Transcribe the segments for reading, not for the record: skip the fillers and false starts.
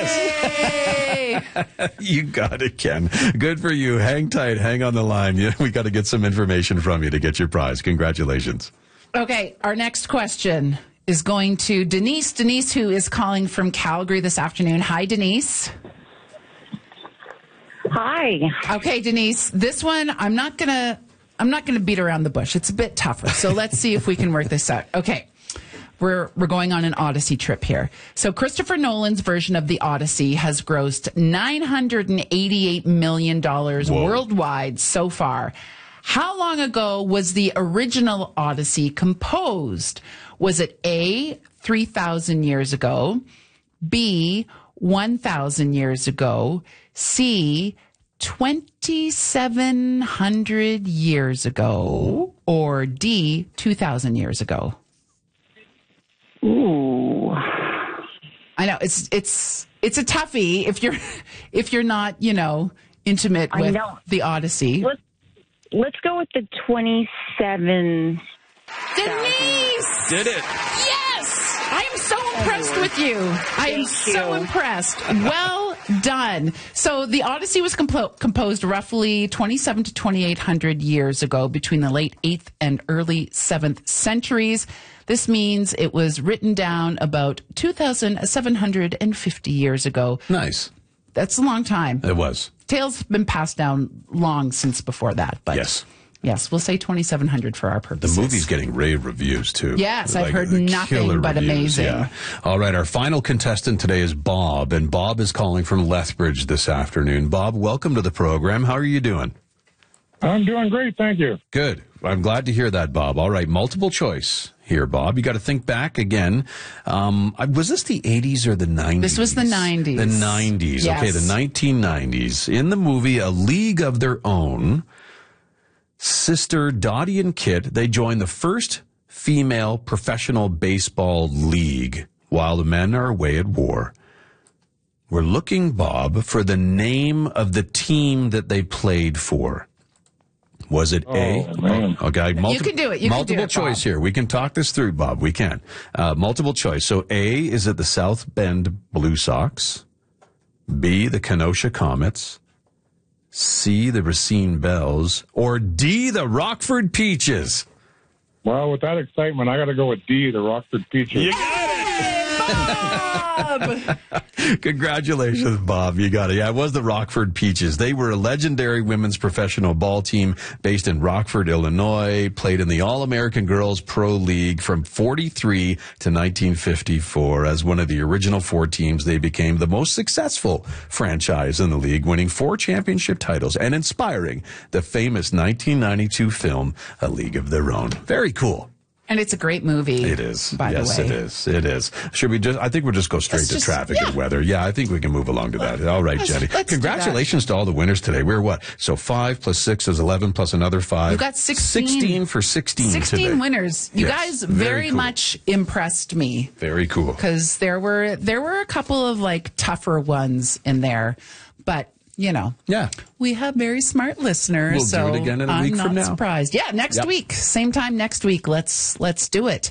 Yes. You got it, Ken. Good for you. Hang tight. Hang on the line. We got to get some information from you to get your prize. Congratulations. Okay, our next question is going to Denise. Denise, who is calling from Calgary this afternoon. Hi, Denise. Hi. Okay, Denise, this one, I'm not gonna beat around the bush. It's a bit tougher. So let's see if we can work this out. Okay. We're going on an Odyssey trip here. So Christopher Nolan's version of the Odyssey has grossed $988 million worldwide so far. How long ago was the original Odyssey composed? Was it A, 3,000 years ago, B, 1,000 years ago, C, 2,700 years ago, or D, 2,000 years ago? Ooh. I know it's a toughie if you're not, intimate with the Odyssey. Let's go with the 27. Denise! Did it. Yes! I am so impressed with you. I am so impressed. Well done. So the Odyssey was composed roughly 27 to 2,800 years ago between the late 8th and early 7th centuries. This means it was written down about 2,750 years ago. Nice. That's a long time. It was. Tales have been passed down long since before that. But yes, we'll say 2,700 for our purposes. The movie's getting rave reviews, too. Yes, I've heard nothing but reviews, amazing. Yeah. All right, our final contestant today is Bob, and Bob is calling from Lethbridge this afternoon. Bob, welcome to the program. How are you doing? I'm doing great, thank you. Good. I'm glad to hear that, Bob. All right, multiple choice here, Bob. You got to think back again. Was this the 80s or the 90s? This was the 90s. The 90s. Yes. Okay, the 1990s. In the movie A League of Their Own, sister Dottie and Kit, they joined the first female professional baseball league while the men are away at war. We're looking, Bob, for the name of the team that they played for. Was it A? Man. Okay, you can do it. Multiple choice here. We can talk this through, Bob. We can. Multiple choice. So A, is it the South Bend Blue Sox? B, the Kenosha Comets? C, the Racine Bells? Or D, the Rockford Peaches? Well, with that excitement, I got to go with D, the Rockford Peaches. You got it! Congratulations, Bob. You got it. Yeah, it was the Rockford Peaches. They were a legendary women's professional ball team based in Rockford, Illinois, played in the All-American Girls Pro League from 43 to 1954. As one of the original four teams, they became the most successful franchise in the league, winning 4 championship titles and inspiring the famous 1992 film, A League of Their Own. Very cool. And it's a great movie. It is. By the way. Yes, it is. It is. Should we I think we'll just go straight to traffic and weather. Yeah, I think we can move along to that. All right, Jenny. Congratulations to all the winners today. We're what? So 5 plus 6 is 11 plus another 5. You got 16. 16 for 16 today. 16 winners. You guys very cool. much impressed me. Very cool. Because there were a couple of tougher ones in there. But yeah, we have very smart listeners. We'll do it again in a week from now. I'm not surprised. Yeah, next week, same time next week. Let's do it.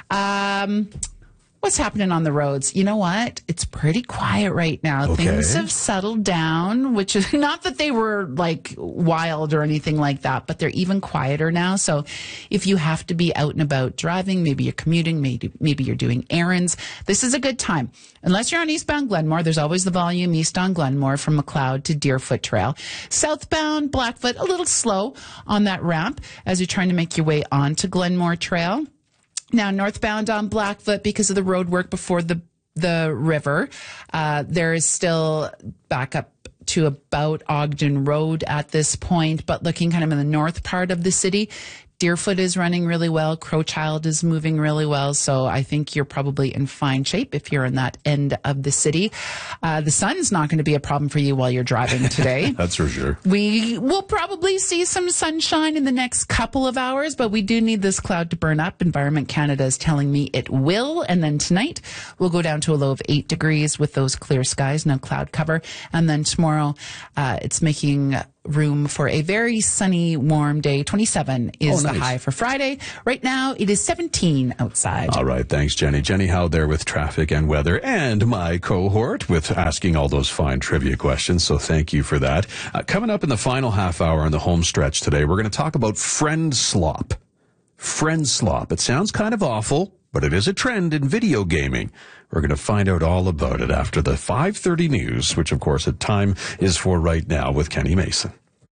What's happening on the roads? You know what? It's pretty quiet right now. Okay. Things have settled down, which is not that they were wild or anything like that, but they're even quieter now. So if you have to be out and about driving, maybe you're commuting, maybe you're doing errands, this is a good time. Unless you're on eastbound Glenmore, there's always the volume east on Glenmore from McLeod to Deerfoot Trail. Southbound Blackfoot, a little slow on that ramp as you're trying to make your way onto Glenmore Trail. Now, northbound on Blackfoot, because of the road work before the river, there is still backup to about Ogden Road at this point, but looking kind of in the north part of the city, Deerfoot is running really well. Crowchild is moving really well. So I think you're probably in fine shape if you're in that end of the city. The sun's not going to be a problem for you while you're driving today. That's for sure. We will probably see some sunshine in the next couple of hours, but we do need this cloud to burn up. Environment Canada is telling me it will. And then tonight we'll go down to a low of 8 degrees with those clear skies, no cloud cover. And then tomorrow, it's making room for a very sunny, warm day. 27 is the high for Friday. Right now, it is 17 outside. All right. Thanks, Jenny. Jenny Howe there with traffic and weather, and my cohort with asking all those fine trivia questions. So thank you for that. Coming up in the final half hour on the home stretch today, we're going to talk about friend slop. Friend slop. It sounds kind of awful, but it is a trend in video gaming. We're going to find out all about it after the 5:30 news, which, of course, the time is for right now with Kenny Mason.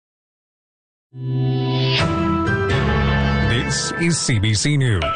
This is CBC News.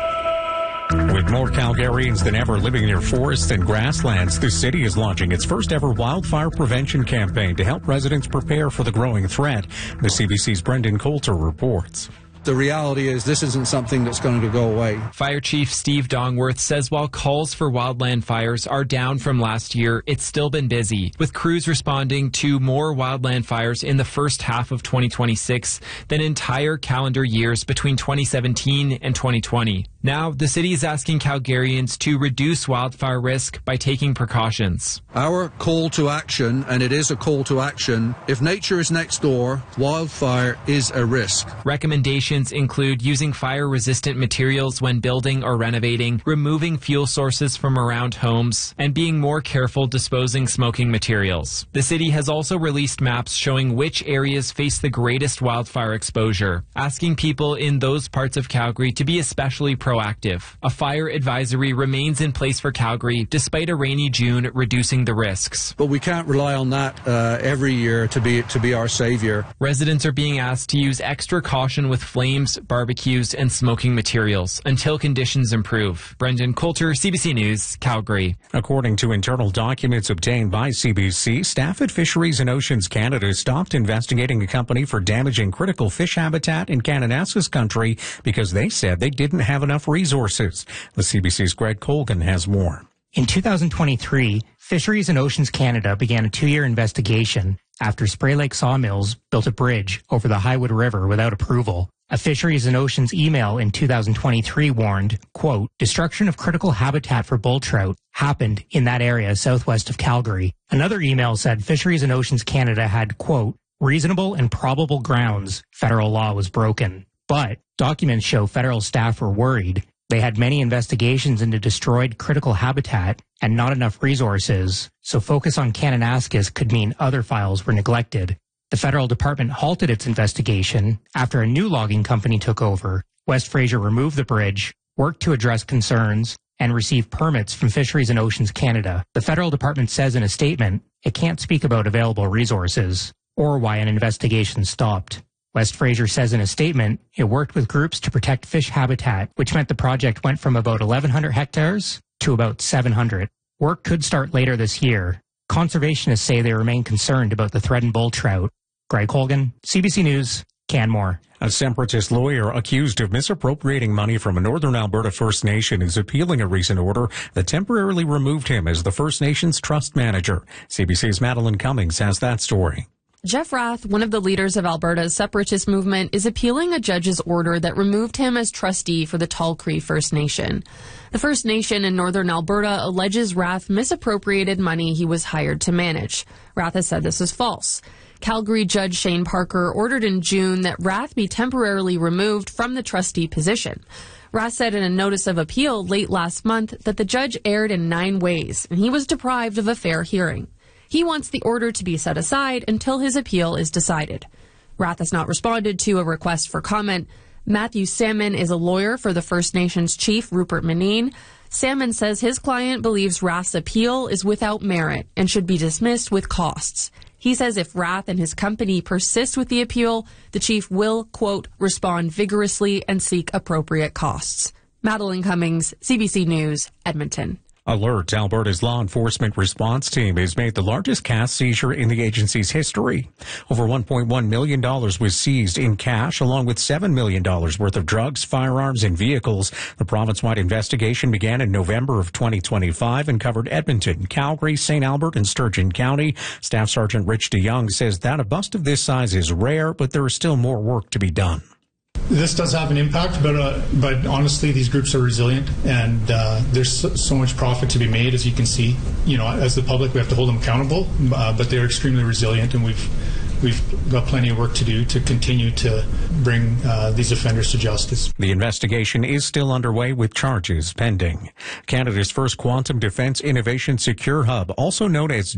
With more Calgarians than ever living near forests and grasslands, the city is launching its first ever wildfire prevention campaign to help residents prepare for the growing threat. The CBC's Brendan Coulter reports. The reality is this isn't something that's going to go away. Fire Chief Steve Dongworth says while calls for wildland fires are down from last year, it's still been busy, with crews responding to more wildland fires in the first half of 2026 than entire calendar years between 2017 and 2020. Now, the city is asking Calgarians to reduce wildfire risk by taking precautions. Our call to action, and it is a call to action, if nature is next door, wildfire is a risk. Recommendations include using fire-resistant materials when building or renovating, removing fuel sources from around homes, and being more careful disposing smoking materials. The city has also released maps showing which areas face the greatest wildfire exposure, asking people in those parts of Calgary to be especially proactive. A fire advisory remains in place for Calgary despite a rainy June reducing the risks. But we can't rely on that every year to be our savior. Residents are being asked to use extra caution with flames, barbecues, and smoking materials until conditions improve. Brendan Coulter, CBC News, Calgary. According to internal documents obtained by CBC, staff at Fisheries and Oceans Canada stopped investigating a company for damaging critical fish habitat in Kananaskis country because they said they didn't have enough resources. The CBC's Greg Colgan has more. In 2023, Fisheries and Oceans Canada began a 2-year investigation after Spray Lake Sawmills built a bridge over the Highwood River without approval. A Fisheries and Oceans email in 2023 warned, quote, destruction of critical habitat for bull trout happened in that area southwest of Calgary. Another email said Fisheries and Oceans Canada had, quote, reasonable and probable grounds federal law was broken. But documents show federal staff were worried. They had many investigations into destroyed critical habitat and not enough resources, so focus on Kananaskis could mean other files were neglected. The federal department halted its investigation after a new logging company took over. West Fraser removed the bridge, worked to address concerns, and received permits from Fisheries and Oceans Canada. The federal department says in a statement it can't speak about available resources or why an investigation stopped. West Fraser says in a statement it worked with groups to protect fish habitat, which meant the project went from about 1,100 hectares to about 700. Work could start later this year. Conservationists say they remain concerned about the threatened bull trout. Greg Colgan, CBC News, Canmore. A separatist lawyer accused of misappropriating money from a Northern Alberta First Nation is appealing a recent order that temporarily removed him as the First Nation's trust manager. CBC's Madeline Cummings has that story. Jeff Rath, one of the leaders of Alberta's separatist movement, is appealing a judge's order that removed him as trustee for the Tall Cree First Nation. The First Nation in Northern Alberta alleges Rath misappropriated money he was hired to manage. Rath has said this is false. Calgary Judge Shane Parker ordered in June that Rath be temporarily removed from the trustee position. Rath said in a notice of appeal late last month that the judge erred in 9 ways, and he was deprived of a fair hearing. He wants the order to be set aside until his appeal is decided. Rath has not responded to a request for comment. Matthew Salmon is a lawyer for the First Nations chief, Rupert Manine. Salmon says his client believes Rath's appeal is without merit and should be dismissed with costs. He says if Rath and his company persist with the appeal, the chief will, quote, respond vigorously and seek appropriate costs. Madeline Cummings, CBC News, Edmonton. Alert, Alberta's law enforcement response team has made the largest cash seizure in the agency's history. Over $1.1 million was seized in cash, along with $7 million worth of drugs, firearms, and vehicles. The province-wide investigation began in November of 2025 and covered Edmonton, Calgary, St. Albert, and Sturgeon County. Staff Sergeant Rich DeYoung says that a bust of this size is rare, but there is still more work to be done. This does have an impact, but honestly, these groups are resilient, and there's so much profit to be made, as you can see. You know, as the public, we have to hold them accountable, but they're extremely resilient, and we've we've got plenty of work to do to continue to bring these offenders to justice. The investigation is still underway with charges pending. Canada's first quantum defense innovation secure hub, also known as